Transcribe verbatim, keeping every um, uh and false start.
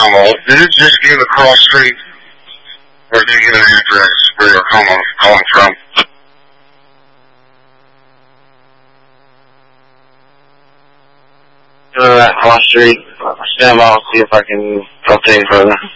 Hello. Did you just get a cross street? Or did you get an address where you're calling, calling from? Go to that cross street. Stand by, I'll see if I can go any further.